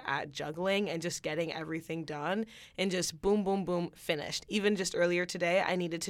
at juggling and just getting everything done and just boom, boom, boom, finished. Even just earlier today,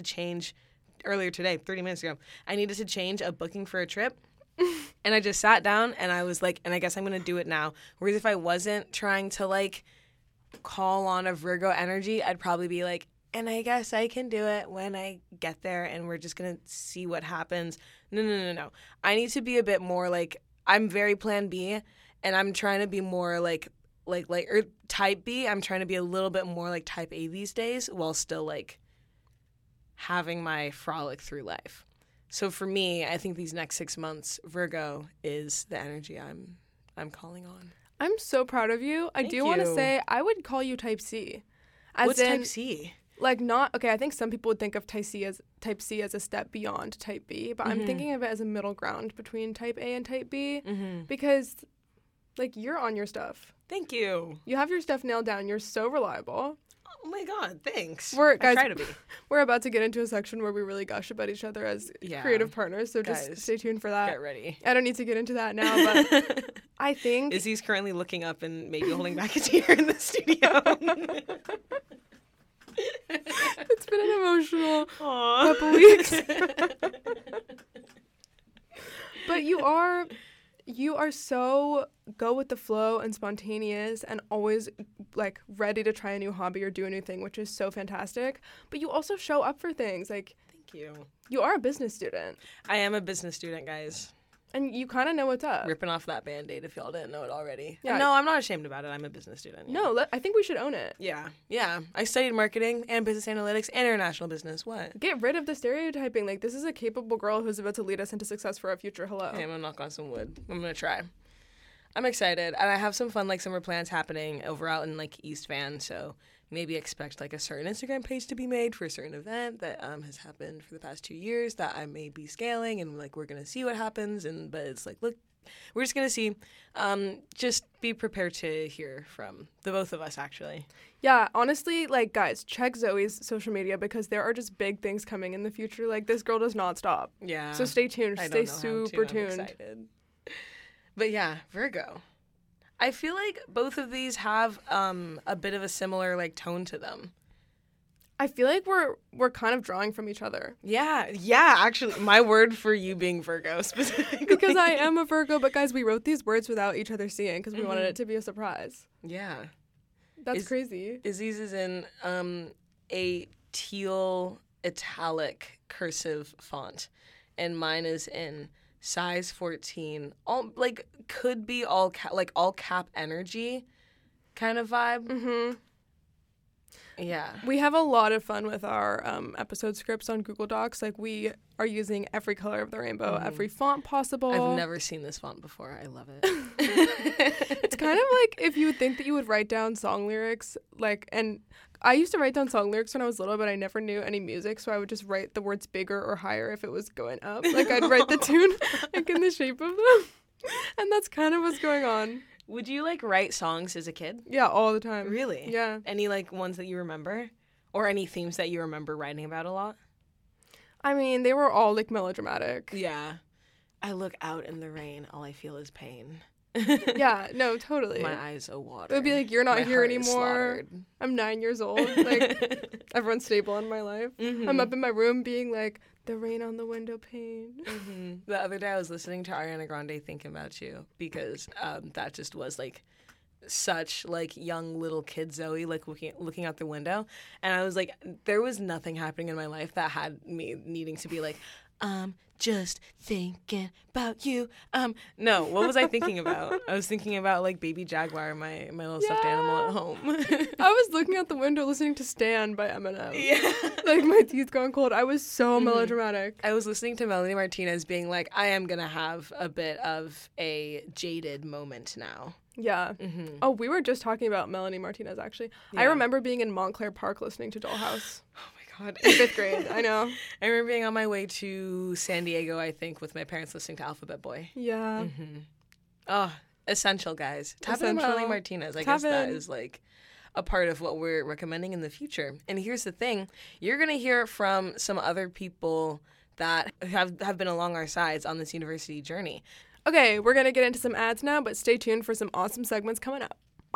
30 minutes ago, I needed to change a booking for a trip. And I just sat down and I was like, and I guess I'm going to do it now. Whereas if I wasn't trying to like call on a Virgo energy, I'd probably be like, and I guess I can do it when I get there and we're just going to see what happens. No. I need to be a bit more like, I'm very plan B and I'm trying to be more like or type B. I'm trying to be a little bit more like type A these days while still like having my frolic through life. So for me, I think these next 6 months, Virgo is the energy I'm calling on. I'm so proud of you. I do want to say I would call you type C. What's type C? Like not okay. I think some people would think of type C as a step beyond type B, but I'm thinking of it as a middle ground between type A and type B because, like, you're on your stuff. Thank you. You have your stuff nailed down. You're so reliable. Oh my God, thanks. Guys, I try to be. We're about to get into a section where we really gush about each other as creative partners, so guys, just stay tuned for that. Get ready. I don't need to get into that now, but I think... Izzy's currently looking up and maybe holding back a tear in the studio. It's been an emotional couple weeks. But you are so go with the flow and spontaneous and always like ready to try a new hobby or do a new thing, which is so fantastic. But you also show up for things. Like, thank you. You are a business student. I am a business student, guys. And you kind of know what's up. Ripping off that Band-Aid if y'all didn't know it already. Yeah. No, I'm not ashamed about it. I'm a business student. Yeah. No, I think we should own it. Yeah. I studied marketing and business analytics and international business. What? Get rid of the stereotyping. Like, this is a capable girl who's about to lead us into success for our future. Hello. Hey, I'm going to knock on some wood. I'm going to try. I'm excited. And I have some fun, like, summer plans happening over out in, like, East Van. So maybe expect, like, a certain Instagram page to be made for a certain event that has happened for the past 2 years that I may be scaling. And, like, we're going to see what happens. But it's like, look, we're just going to see. Just be prepared to hear from the both of us, actually. Yeah, honestly, like, guys, check Zoe's social media because there are just big things coming in the future. Like, this girl does not stop. Yeah. So stay tuned. Stay super tuned. I'm excited. But yeah, Virgo. I feel like both of these have a bit of a similar like tone to them. I feel like we're kind of drawing from each other. Yeah, actually, my word for you being Virgo specifically. Because I am a Virgo, but guys, we wrote these words without each other seeing because we wanted it to be a surprise. Yeah. That's crazy. Izzy's is in a teal italic cursive font, and mine is in size 14. All like could be all cap energy kind of vibe. Mm-hmm. Yeah. We have a lot of fun with our episode scripts on Google Docs. Like, we are using every color of the rainbow, every font possible. I've never seen this font before. I love it. It's kind of like if you would think that you would write down song lyrics, like, and I used to write down song lyrics when I was little, but I never knew any music, so I would just write the words bigger or higher if it was going up. Like, I'd write the tune, like, in the shape of them. And that's kind of what's going on. Would you, like, write songs as a kid? Yeah, all the time. Really? Yeah. Any, like, ones that you remember? Or any themes that you remember writing about a lot? I mean, they were all, like, melodramatic. Yeah. I look out in the rain, all I feel is pain. Yeah, no, totally. My eyes are water. It would be like, you're not here anymore. I'm 9 years old. Like, everyone's stable in my life. Mm-hmm. I'm up in my room being like, the rain on the window pane. Mm-hmm. The other day I was listening to Ariana Grande Thinking About You because that just was like such like young little kid Zoe, like looking out the window. And I was like, there was nothing happening in my life that had me needing to be like, just thinking about you. No, what was I thinking about? I was thinking about like Baby Jaguar, my little stuffed animal at home. I was looking out the window listening to Stan by Eminem. Yeah. Like, my teeth gone cold. I was so melodramatic. I was listening to Melanie Martinez being like, I am going to have a bit of a jaded moment now. Yeah. Mm-hmm. Oh, we were just talking about Melanie Martinez, actually. Yeah. I remember being in Montclair Park listening to Dollhouse. Oh, my God. In 5th grade. I know. I remember being on my way to San Diego, I think, with my parents listening to Alphabet Boy. Yeah. Mm-hmm. Oh, essential, guys. Tap in Melanie Martinez. I guess that is, like, a part of what we're recommending in the future. And here's the thing. You're going to hear from some other people that have been along our sides on this university journey. Okay, we're going to get into some ads now, but stay tuned for some awesome segments coming up.